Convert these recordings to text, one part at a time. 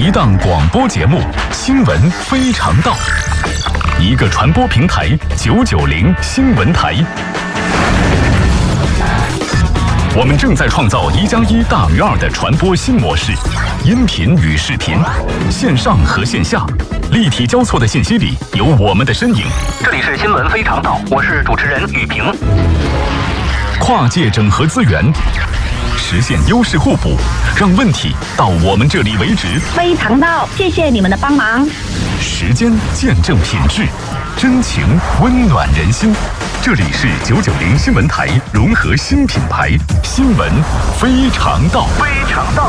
一档广播节目《新闻非常道》，一个传播平台990新闻台。我们正在创造1+1大于2的传播新模式，音频与视频，线上和线下，立体交错的信息里有我们的身影。 这里是新闻非常道，我是主持人雨平。 跨界整合资源，实现优势互补，让问题到我们这里为止。 非常道，谢谢你们的帮忙。 时间见证品质，真情温暖人心。这里是990新闻台融合新品牌，新闻非常道。 非常道。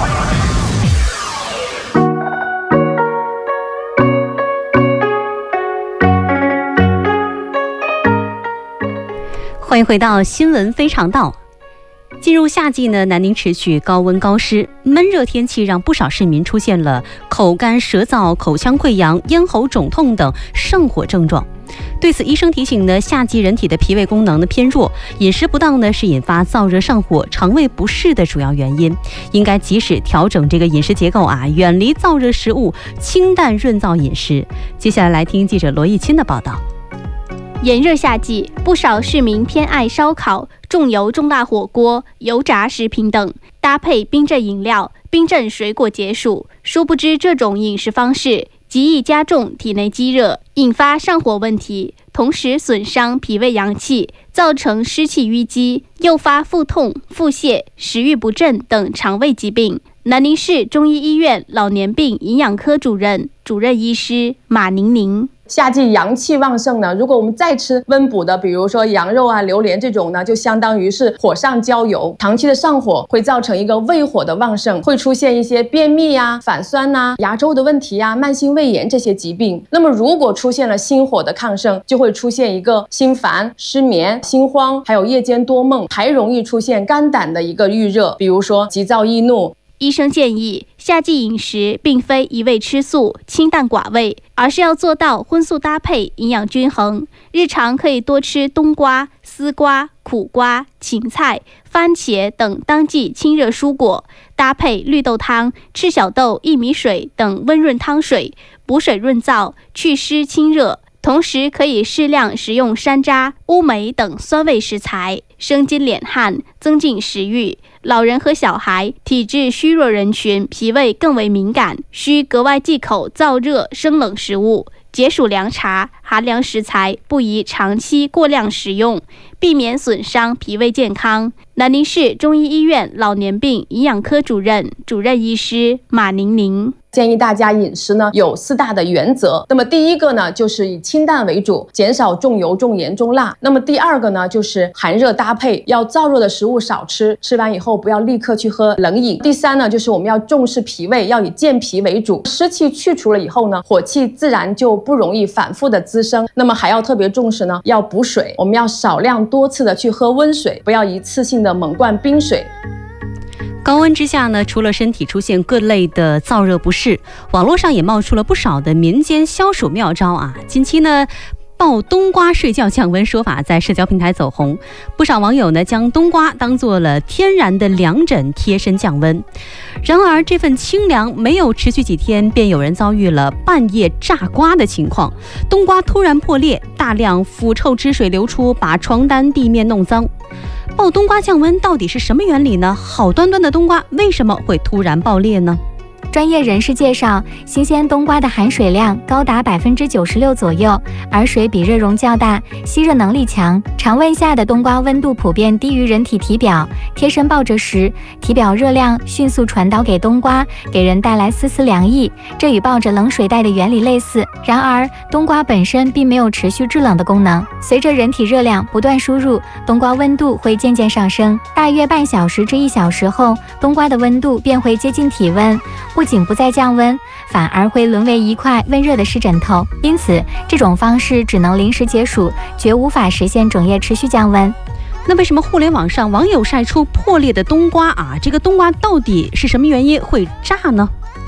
欢迎回到新闻非常道。进入夏季呢，南宁持续高温高湿，闷热天气让不少市民出现了口干舌燥、口腔溃疡、咽喉肿痛等上火症状。对此，医生提醒呢，夏季人体的脾胃功能呢偏弱，饮食不当呢是引发燥热上火、肠胃不适的主要原因，应该及时调整这个饮食结构啊，远离燥热食物，清淡润燥饮食。接下来来听记者罗艺钦的报道。 炎热夏季，不少市民偏爱烧烤、重油重辣火锅、油炸食品等，搭配冰镇饮料、冰镇水果解暑。殊不知，这种饮食方式极易加重体内积热，引发上火问题，同时损伤脾胃阳气，造成湿气淤积，诱发腹痛、腹泻、食欲不振等肠胃疾病。南宁市中医医院老年病营养科主任医师马宁宁。 夏季阳气旺盛呢，如果我们再吃温补的，比如说羊肉啊、榴莲这种呢，就相当于是火上浇油。长期的上火会造成一个胃火的旺盛，会出现一些便秘啊、反酸啊、牙周的问题啊、慢性胃炎这些疾病。那么如果出现了心火的亢盛，就会出现一个心烦、失眠、心慌，还有夜间多梦，还容易出现肝胆的一个郁热，比如说急躁易怒。 医生建议，夏季饮食并非一味吃素、清淡寡味，而是要做到荤素搭配、营养均衡。日常可以多吃冬瓜、丝瓜、苦瓜、芹菜、番茄等当季清热蔬果，搭配绿豆汤、赤小豆、薏米水等温润汤水，补水润燥，祛湿清热。同时可以适量食用山楂、乌梅等酸味食材，生津敛汗，增进食欲。老人和小孩、体质虚弱人群脾胃更为敏感，需格外忌口燥热生冷食物。解暑凉茶、寒凉食材不宜长期过量食用，避免损伤脾胃健康。南宁市中医医院老年病营养科主任医师马宁宁建议大家饮食呢有4大的原则。那么第一个呢，就是以清淡为主，减少重油、重盐、重辣。那么第二个呢，就是寒热搭配，要燥热的食物少吃，吃完以后不要立刻去喝冷饮。第三呢，就是我们要重视脾胃，要以健脾为主。湿气去除了以后呢，火气自然就不容易反复的滋生。那么还要特别重视呢，要补水，我们要少量多次的去喝温水，不要一次性的猛灌冰水。 高温之下呢，除了身体出现各类的燥热不适，网络上也冒出了不少的民间消暑妙招啊。近期呢，抱冬瓜睡觉降温说法在社交平台走红，不少网友呢将冬瓜当做了天然的凉枕贴身降温。然而这份清凉没有持续几天，便有人遭遇了半夜炸瓜的情况，冬瓜突然破裂，大量腐臭汁水流出，把床单地面弄脏。爆冬瓜降温到底是什么原理呢？好端端的冬瓜为什么会突然爆裂呢？ 专业人士介绍，新鲜冬瓜的含水量高达96%左右，而水比热容较大，吸热能力强。常温下的冬瓜温度普遍低于人体体表，贴身抱着时，体表热量迅速传导给冬瓜，给人带来丝丝凉意，这与抱着冷水袋的原理类似。然而，冬瓜本身并没有持续制冷的功能，随着人体热量不断输入，冬瓜温度会渐渐上升，大约半小时至1小时后，冬瓜的温度便会接近体温。不仅不再降温，反而会沦为一块温热的湿枕头，因此这种方式只能临时解暑，绝无法实现整夜持续降温。 那为什么互联网上网友晒出破裂的冬瓜啊？这个冬瓜到底是什么原因会炸呢？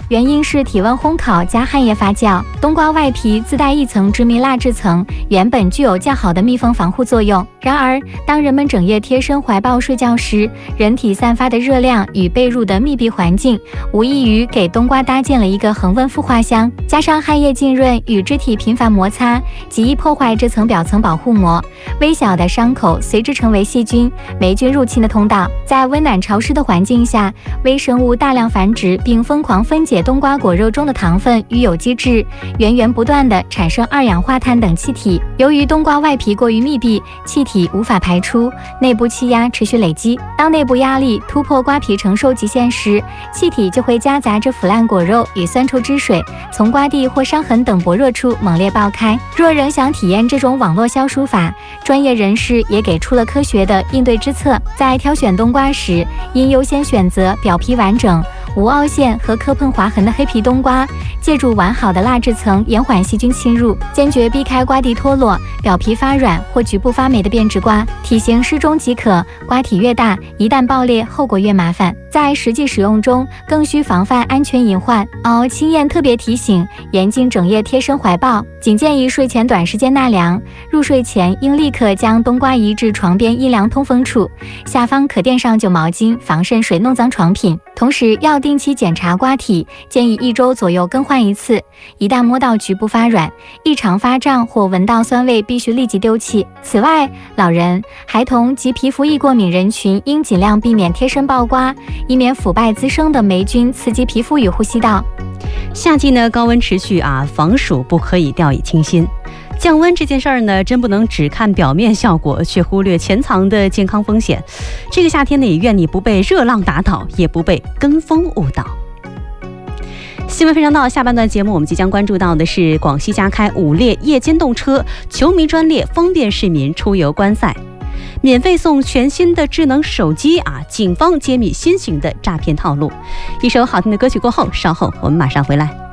原因是体温烘烤加汗液发酵。冬瓜外皮自带一层致密蜡质层，原本具有较好的密封防护作用。然而，当人们整夜贴身怀抱睡觉时，人体散发的热量与被褥的密闭环境，无异于给冬瓜搭建了一个恒温孵化箱。加上汗液浸润与肢体频繁摩擦，极易破坏这层表层保护膜，微小的伤口随之成为细菌、霉菌入侵的通道。在温暖潮湿的环境下，微生物大量繁殖，并疯狂分解冬瓜果肉中的糖分与有机质，源源不断地产生二氧化碳等气体。由于冬瓜外皮过于密闭，气体无法排出，内部气压持续累积。当内部压力突破瓜皮承受极限时，气体就会夹杂着腐烂果肉与酸臭汁水，从瓜蒂或伤痕等薄弱处猛烈爆开。若仍想体验这种网络消暑法，专业人士也给出了科学的应对之策。在挑选冬瓜时，应优先选择表皮完整、无凹陷和磕碰划痕的黑皮冬瓜，借助完好的蜡质层延缓细菌侵入，坚决避开瓜蒂脱落、表皮发软或局部发霉的变质瓜，体型适中即可。瓜体越大，一旦爆裂，后果越麻烦。在实际使用中，更需防范安全隐患。青燕特别提醒：严禁整夜贴身怀抱，仅建议睡前短时间纳凉。入睡前应立刻将冬瓜移至床边阴凉通风处，下方可垫上旧毛巾，防渗水弄脏床品。同时要定期检查瓜体，建议1周左右更换一次。一旦摸到局部发软、异常发胀或闻到酸味，必须立即丢弃。此外，老人、孩童及皮肤易过敏人群应尽量避免贴身抱瓜，以免腐败滋生的霉菌刺激皮肤与呼吸道。 夏季呢，高温持续防暑不可以掉以轻心。降温这件事儿呢，真不能只看表面效果，却忽略潜藏的健康风险。这个夏天呢，也愿你不被热浪打倒，也不被跟风误导。新闻非常到下半段节目，我们即将关注到的是广西加开5列夜间动车，球迷专列，方便市民出游观赛，免费送全新的智能手机警方揭秘新型的诈骗套路。一首好听的歌曲过后，稍后我们马上回来。